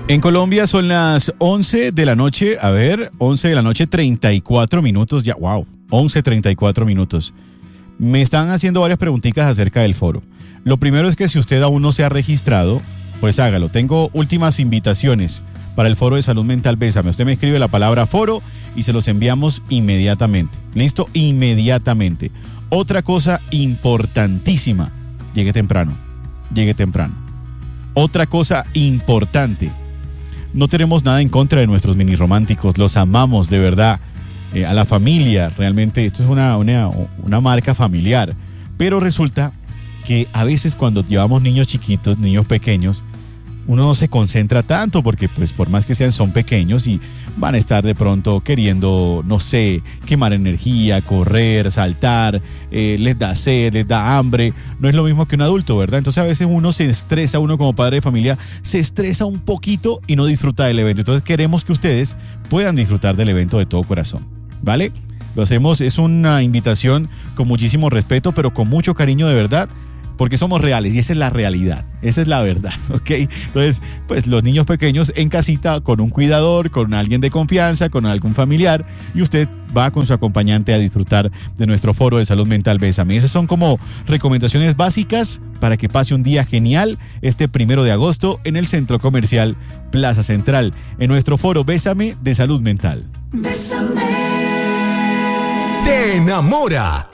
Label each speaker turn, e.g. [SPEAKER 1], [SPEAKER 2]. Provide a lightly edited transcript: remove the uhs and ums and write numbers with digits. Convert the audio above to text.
[SPEAKER 1] En Colombia son las 11 de la noche, 11 de la noche, 34 minutos, ya, wow, 11:34 minutos. Me están haciendo varias preguntitas acerca del foro. Lo primero es que si usted aún no se ha registrado, pues hágalo. Tengo últimas invitaciones para el foro de salud mental Bésame. Usted me escribe la palabra foro y se los enviamos inmediatamente. ¿Listo? Inmediatamente. Otra cosa importantísima, llegue temprano. Otra cosa importante. No tenemos nada en contra de nuestros mini románticos, los amamos de verdad, a la familia, realmente esto es una marca familiar, pero resulta que a veces cuando llevamos niños chiquitos, niños pequeños, uno no se concentra tanto porque pues por más que sean son pequeños y van a estar de pronto queriendo, no sé, quemar energía, correr, saltar, les da sed, les da hambre, no es lo mismo que un adulto, ¿verdad? Entonces a veces uno se estresa, uno como padre de familia se estresa un poquito y no disfruta del evento. Entonces queremos que ustedes puedan disfrutar del evento de todo corazón, ¿vale? Lo hacemos, es una invitación con muchísimo respeto, pero con mucho cariño de verdad, porque somos reales y esa es la realidad, esa es la verdad, ¿ok? Entonces, pues los niños pequeños en casita con un cuidador, con alguien de confianza, con algún familiar y usted va con su acompañante a disfrutar de nuestro foro de salud mental Bésame. Esas son como recomendaciones básicas para que pase un día genial este 1 de agosto en el Centro Comercial Plaza Central, en nuestro foro Bésame de salud mental.
[SPEAKER 2] Bésame. Te enamora.